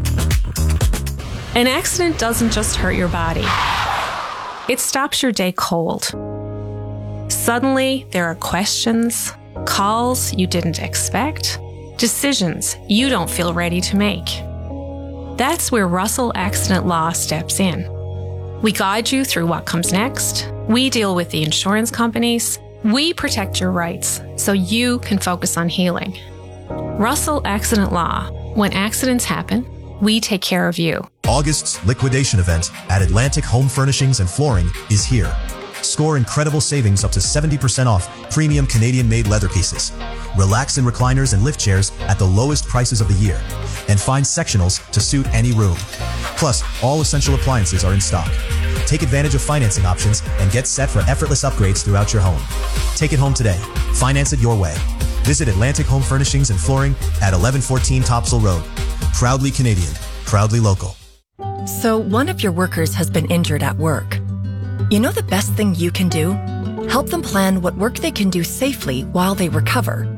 An accident doesn't just hurt your body. It stops your day cold. Suddenly, there are questions, calls you didn't expect, decisions you don't feel ready to make. That's where Russell Accident Law steps in. We guide you through what comes next. We deal with the insurance companies. We protect your rights so you can focus on healing. Russell Accident Law. When accidents happen, we take care of you. August's liquidation event at Atlantic Home Furnishings and Flooring is here. Score incredible savings up to 70% off premium Canadian-made leather pieces. Relax in recliners and lift chairs at the lowest prices of the year. And find sectionals to suit any room. Plus, all essential appliances are in stock. Take advantage of financing options and get set for effortless upgrades throughout your home. Take it home today. Finance it your way. Visit Atlantic Home Furnishings and Flooring at 1114 Topsail Road. Proudly Canadian, proudly local. So one of your workers has been injured at work. You know the best thing you can do? Help them plan what work they can do safely while they recover.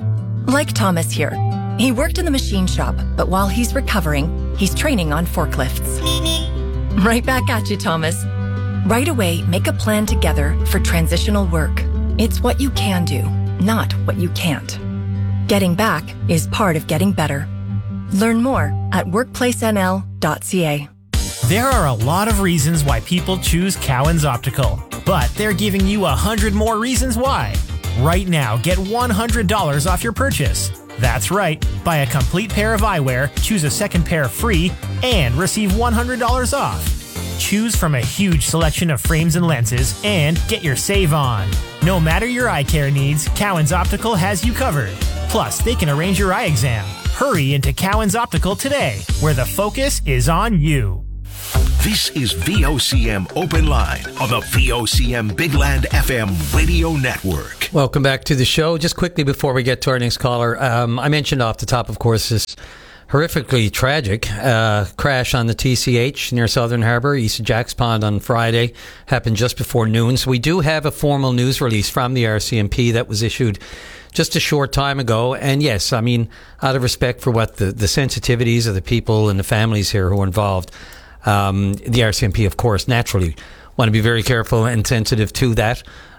Like Thomas here. He worked in the machine shop, but while he's recovering, he's training on forklifts. Right back at you, Thomas. Right away, make a plan together for transitional work. It's what you can do, not what you can't. Getting back is part of getting better. Learn more at workplacenl.ca. There are a lot of reasons why people choose Cowan's Optical, but they're giving you 100 more reasons why. Right now, get $100 off your purchase. That's right. Buy a complete pair of eyewear, choose a second pair free, and receive $100 off. Choose from a huge selection of frames and lenses and get your save on. No matter your eye care needs, Cowan's Optical has you covered. Plus, they can arrange your eye exam. Hurry into Cowan's Optical today, where the focus is on you. This is VOCM Open Line on the VOCM Big Land FM radio network. Welcome back to the show. Just quickly before we get to our next caller, I mentioned off the top, of course, this horrifically tragic crash on the TCH near Southern Harbour, east of Jacks Pond on Friday. Happened just before noon. So we do have a formal news release from the RCMP that was issued just a short time ago. And yes, I mean, out of respect for what the sensitivities of the people and the families here who are involved, the RCMP, of course, naturally want to be very careful and sensitive to that.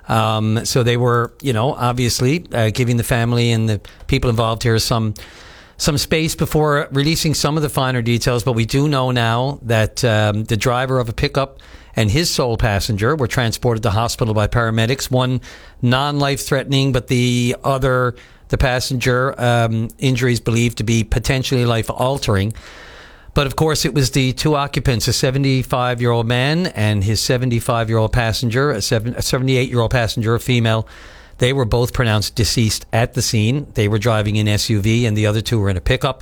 So they were, obviously giving the family and the people involved here some space before releasing some of the finer details. But we do know now that the driver of a pickup and his sole passenger were transported to hospital by paramedics. One non-life-threatening, but the other, the passenger, injuries believed to be potentially life-altering. But of course, it was the two occupants, a 75-year-old man and his 75-year-old passenger, a 78-year-old passenger, a female. They were both pronounced deceased at the scene. They were driving an SUV, and the other two were in a pickup.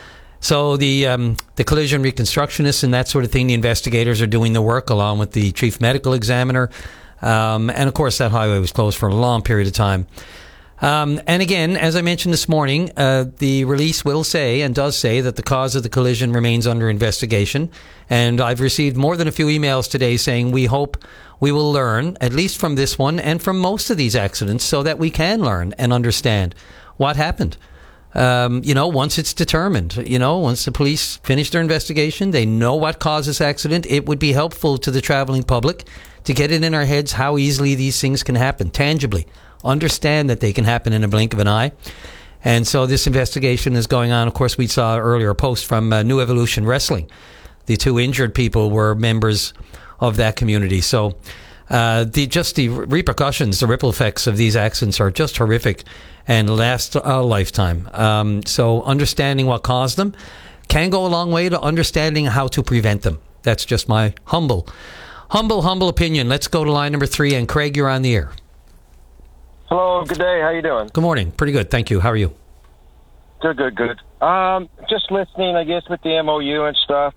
So the collision reconstructionists and that sort of thing, the investigators are doing the work along with the chief medical examiner. And of course, that highway was closed for a long period of time. And again, as I mentioned this morning, the release will say and does say that the cause of the collision remains under investigation. And I've received more than a few emails today saying we hope we will learn, at least from this one and from most of these accidents, so that we can learn and understand what happened. Once it's determined, once the police finish their investigation, they know what caused this accident. It would be helpful to the traveling public to get it in our heads how easily these things can happen, tangibly. Understand that they can happen in a blink of an eye. And so this investigation is going on. Of course, we saw earlier a post from New Evolution Wrestling. The two injured people were members of that community. So the repercussions, the ripple effects of these accidents are just horrific and last a lifetime. So understanding what caused them can go a long way to understanding how to prevent them. That's just my humble opinion. Let's go to line number 3. And Craig, you're on the air. Hello, good day. How you doing? Good morning. Pretty good, thank you. How are you? Good. Just listening, I guess, with the MOU and stuff.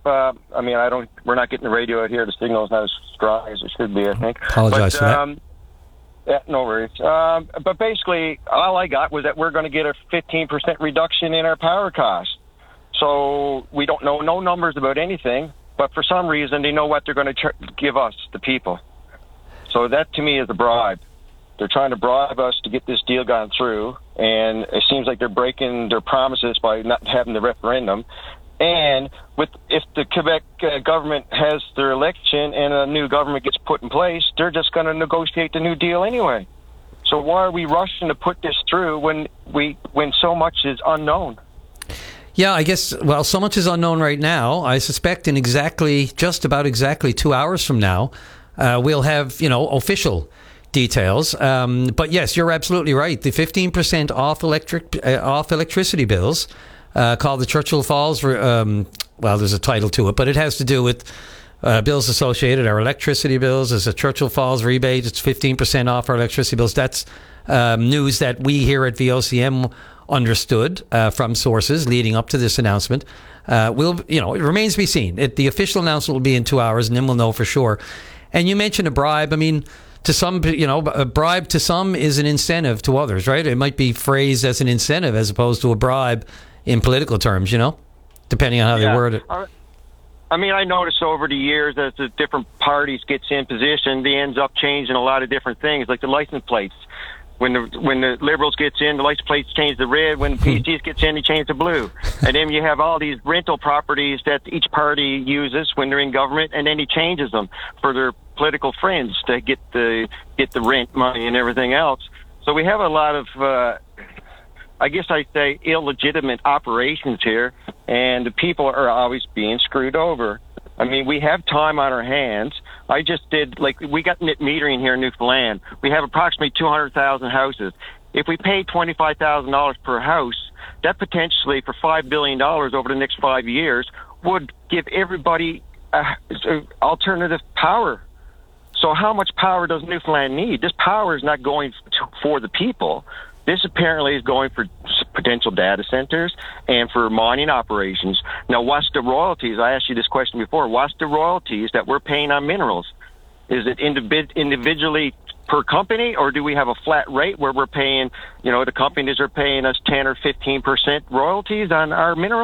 We're not getting the radio out here. The signal's not as strong as it should be, I think. Apologize for that. Yeah, no worries. But basically, all I got was that we're going to get a 15% reduction in our power costs. So we don't know no numbers about anything, but for some reason, they know what they're going to give us, the people. So that, to me, is a bribe. They're trying to bribe us to get this deal gone through, and it seems like they're breaking their promises by not having the referendum. And if the Quebec government has their election and a new government gets put in place, they're just going to negotiate the new deal anyway. So why are we rushing to put this through when so much is unknown? Yeah, I guess, so much is unknown right now. I suspect in just about exactly 2 hours from now, we'll have, official details. But yes, you're absolutely right. The 15% off electricity bills, called the Churchill Falls, there's a title to it, but it has to do with bills associated, our electricity bills. There's a Churchill Falls rebate. It's 15% off our electricity bills. That's news that we here at VOCM understood from sources leading up to this announcement. It remains to be seen. The official announcement will be in 2 hours, and then we'll know for sure. And you mentioned a bribe. I mean, to some, a bribe to some is an incentive to others, right? It might be phrased as an incentive as opposed to a bribe in political terms, depending on how they word it. I noticed over the years as the different parties gets in position, they ends up changing a lot of different things, like the license plates. When the Liberals gets in, the license plates change to red. When the PCs gets in, they change to blue. And then you have all these rental properties that each party uses when they're in government, and then he changes them for their political friends to get the rent money and everything else. So we have a lot of, I guess I'd say, illegitimate operations here, and the people are always being screwed over. I mean, we have time on our hands. I just did, we got net metering here in Newfoundland. We have approximately 200,000 houses. If we pay $25,000 per house, that potentially for $5 billion over the next 5 years would give everybody alternative power. So how much power does Newfoundland need? This power is not going for the people. This apparently is going for potential data centers and for mining operations. Now, what's the royalties? I asked you this question before. What's the royalties that we're paying on minerals? Is it individually per company, or do we have a flat rate where we're paying, the companies are paying us 10 or 15% royalties on our minerals?